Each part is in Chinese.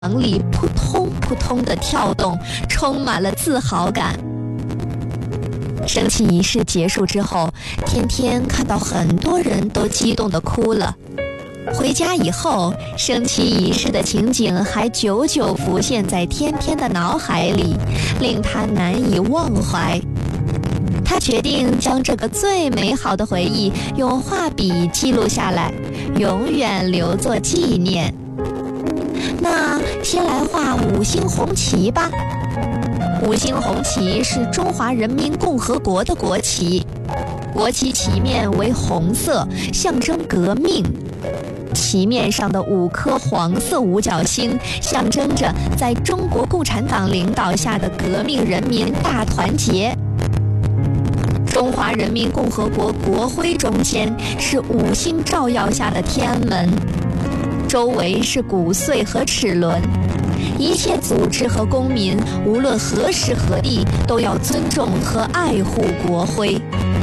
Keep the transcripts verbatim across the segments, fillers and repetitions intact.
里扑通扑通的跳动，充满了自豪感。升旗仪式结束之后，天天看到很多人都激动地哭了。回家以后，升旗仪式的情景还久久浮现在天天的脑海里，令他难以忘怀。他决定将这个最美好的回忆用画笔记录下来，永远留作纪念。那先来画五星红旗吧。五星红旗是中华人民共和国的国旗，国旗旗面为红色，象征革命。旗面上的五颗黄色五角星象征着在中国共产党领导下的革命人民大团结。中华人民共和国国徽中间是五星照耀下的天安门，周围是鼓穗和齿轮。一切组织和公民无论何时何地都要尊重和爱护国徽。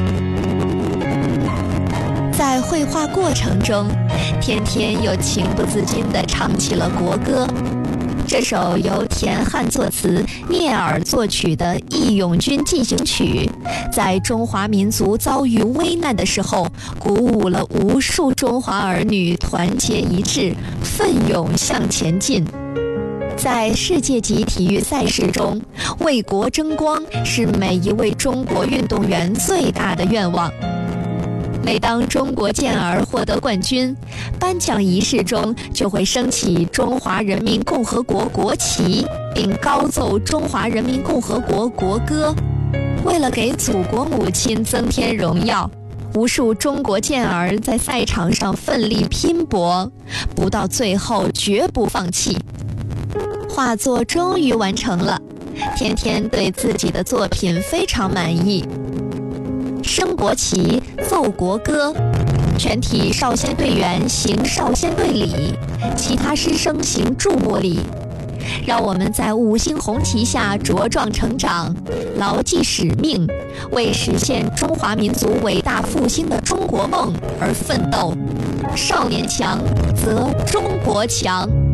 在绘画过程中，天天又情不自禁地唱起了国歌。这首由田汉作词、聂耳作曲的《义勇军进行曲》，在中华民族遭遇危难的时候，鼓舞了无数中华儿女团结一致，奋勇向前进。在世界级体育赛事中，为国争光是每一位中国运动员最大的愿望。每当中国健儿获得冠军，颁奖仪式中就会升起中华人民共和国国旗，并高奏中华人民共和国国歌。为了给祖国母亲增添荣耀，无数中国健儿在赛场上奋力拼搏，不到最后绝不放弃。画作终于完成了，天天对自己的作品非常满意。升国旗，奏国歌，全体少先队员行少先队礼，其他师生行注目礼。让我们在五星红旗下茁壮成长，牢记使命，为实现中华民族伟大复兴的中国梦而奋斗。少年强则中国强。